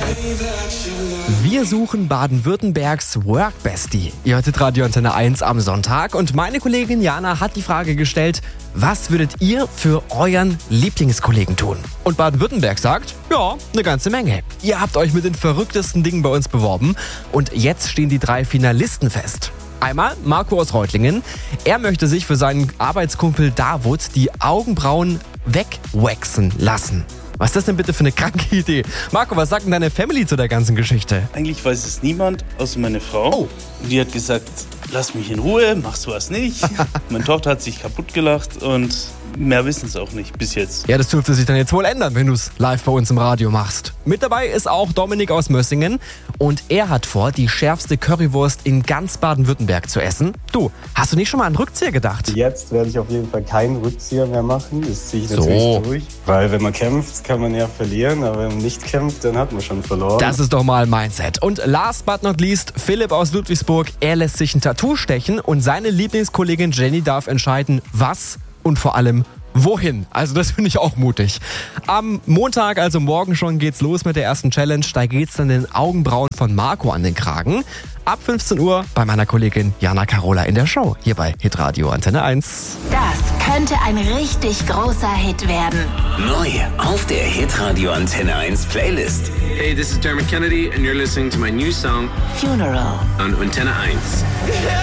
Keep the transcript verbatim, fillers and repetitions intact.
Wir suchen Baden-Württembergs Workbestie. Ihr hörtet Radio Antenne eins am Sonntag und meine Kollegin Jana hat die Frage gestellt, was würdet ihr für euren Lieblingskollegen tun? Und Baden-Württemberg sagt, ja, eine ganze Menge. Ihr habt euch mit den verrücktesten Dingen bei uns beworben und jetzt stehen die drei Finalisten fest. Einmal Marco aus Reutlingen. Er möchte sich für seinen Arbeitskumpel Davut die Augenbrauen wegwaxen lassen. Was ist das denn bitte für eine kranke Idee? Marco, was sagt denn deine Family zu der ganzen Geschichte? Eigentlich weiß es niemand, außer meine Frau. Oh. Die hat gesagt, lass mich in Ruhe, mach sowas nicht. Meine Tochter hat sich kaputt gelacht und mehr wissen es auch nicht bis jetzt. Ja, das dürfte sich dann jetzt wohl ändern, wenn du es live bei uns im Radio machst. Mit dabei ist auch Dominik aus Mössingen und er hat vor, die schärfste Currywurst in ganz Baden-Württemberg zu essen. Du, hast du nicht schon mal an Rückzieher gedacht? Jetzt werde ich auf jeden Fall keinen Rückzieher mehr machen. Das ziehe ich So. natürlich durch. Weil wenn man kämpft, kann man ja verlieren. Aber wenn man nicht kämpft, dann hat man schon verloren. Das ist doch mal ein Mindset. Und last but not least, Philipp aus Ludwigsburg. Er lässt sich ein Tattoo stechen und seine Lieblingskollegin Jenny darf entscheiden, was und vor allem wohin. Also das finde ich auch mutig. Am Montag, also morgen schon, geht's los mit der ersten Challenge. Da geht's dann den Augenbrauen von Marco an den Kragen. Ab fünfzehn Uhr bei meiner Kollegin Jana Carola in der Show. Hier bei Hitradio Antenne eins. Das könnte ein richtig großer Hit werden. Neu auf der Hitradio Antenne eins Playlist. Hey, this is Dermot Kennedy and you're listening to my new song Funeral. on Antenne eins.